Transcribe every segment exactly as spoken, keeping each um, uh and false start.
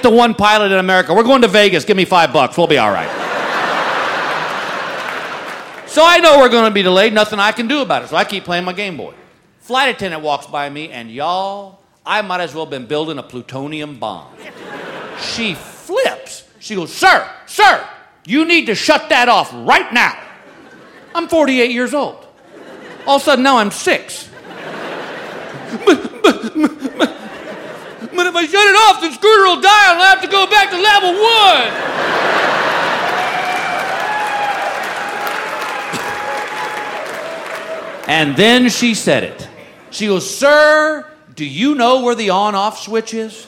the one pilot in America. We're going to Vegas. Give me five bucks. We'll be all right. So I know we're going to be delayed. Nothing I can do about it. So I keep playing my Game Boy. Flight attendant walks by me, and y'all, I might as well have been building a plutonium bomb. She flips. She goes, sir, sir, you need to shut that off right now. I'm forty-eight years old. All of a sudden, now I'm six. But, but, but, but if I shut it off, the scooter will die, and I'll have to go back to level one. And then she said it. She goes, sir, do you know where the on-off switch is?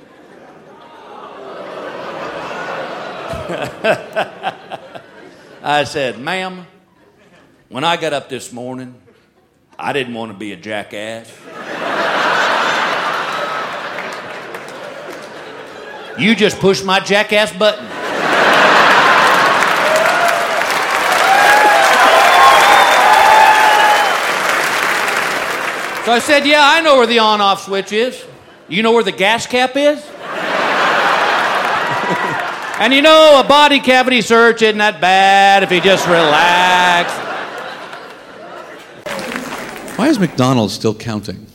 I said, ma'am, when I got up this morning, I didn't want to be a jackass. You just pushed my jackass button. So I said, yeah, I know where the on-off switch is. You know where the gas cap is? And you know, a body cavity search isn't that bad if you just relax. Why is McDonald's still counting?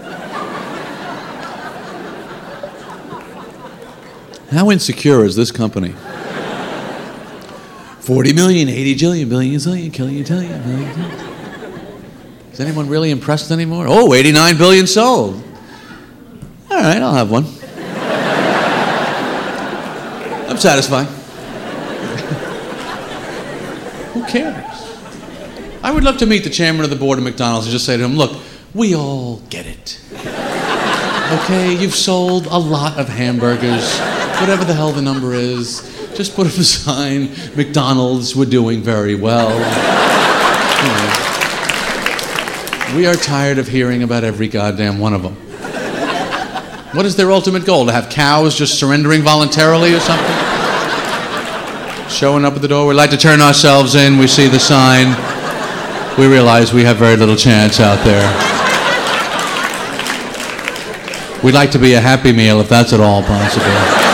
How insecure is this company? forty million, eighty jillion, billion, zillion, killion, tillion, billion, tillion. Is anyone really impressed anymore? Oh, eighty-nine billion sold. All right, I'll have one. I'm satisfied. Who cares? I would love to meet the chairman of the board of McDonald's and just say to him, look, we all get it. Okay, you've sold a lot of hamburgers, whatever the hell the number is. Just put up a sign, McDonald's, we're doing very well. You know. We are tired of hearing about every goddamn one of them. What is their ultimate goal? To have cows just surrendering voluntarily or something? Showing up at the door, we'd like to turn ourselves in, we see the sign. We realize we have very little chance out there. We'd like to be a Happy Meal if that's at all possible.